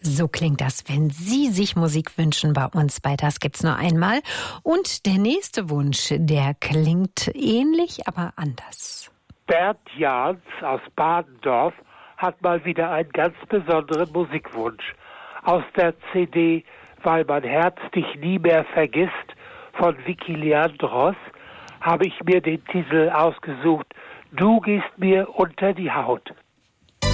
So klingt das, wenn Sie sich Musik wünschen bei uns bei Das gibt's nur einmal. Und der nächste Wunsch, der klingt ähnlich, aber anders. Bernd Jahns aus Badendorf hat mal wieder einen ganz besonderen Musikwunsch. Aus der CD Weil mein Herz dich nie mehr vergisst von Vicky Leandros habe ich mir den Titel ausgesucht: Du gehst mir unter die Haut.